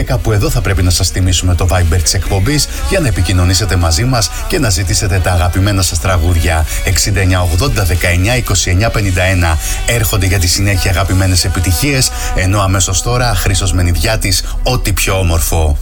κάπου εδώ θα πρέπει να σας θυμίσουμε το Viber της εκπομπής για να επικοινωνήσετε μαζί μας και να ζητήσετε τα αγαπημένα σας τραγούδια. 6980-1929-51 έρχονται για τη συνέχεια αγαπημένες επιτυχίες, ενώ αμέσως τώρα Χρήστος Μενιδιάτης, ό,τι πιο όμορφο.